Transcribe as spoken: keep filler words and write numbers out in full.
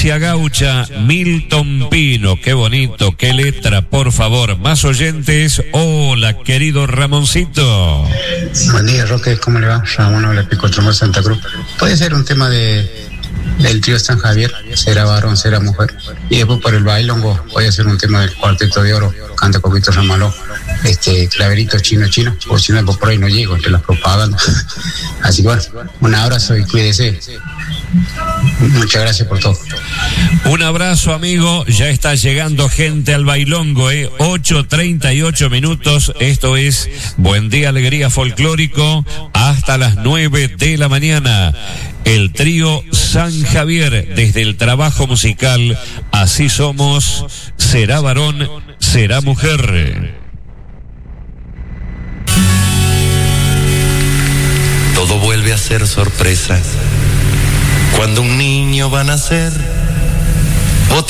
herencia gaucha, Milton Pino. Qué bonito, qué letra, por favor. Más oyentes. Hola, querido Ramoncito. Buen día, Roque, ¿cómo le va? Ramón habla, Pico Tromar, Santa Cruz. Puede ser un tema de del trío San Javier, será varón, será mujer. Y después por el bailongo, puede ser un tema del Cuarteto de Oro, canta Coquito Ramaló, este, claverito chino chino, o si no, por ahí no llego entre las propagandas. Así que bueno, un abrazo y cuídese. Muchas gracias por todo. Un abrazo, amigo. Ya está llegando gente al bailongo, ¿eh? ocho treinta y ocho minutos. Esto es Buen Día Alegría Folclórico hasta las nueve de la mañana. El trío San Javier, desde el trabajo musical Así Somos, será varón, será mujer. Todo vuelve a ser sorpresa cuando un niño va a nacer.